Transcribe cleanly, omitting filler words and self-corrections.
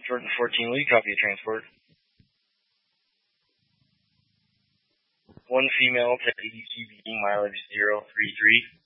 Jordan 14, will you copy a transport? One female to ADQ being mileage 033.